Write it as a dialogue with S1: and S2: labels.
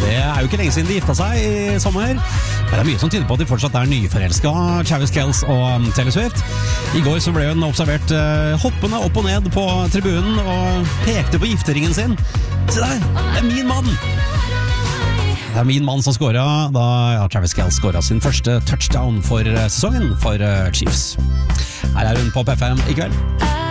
S1: Det jo ikke lenge siden de gifta seg i sommer. Men det mye som tyder på at de fortsatt nyforelsket, Travis Kelce og Taylor Swift. I går så ble hun observert hoppende opp og ned på tribunen og pekte på gifteringen sin. Se der, det min mann! Det min mann som skåret da Travis Kelce skåret sin første touchdown for sesongen for Chiefs. Her hun på P5 i kveld.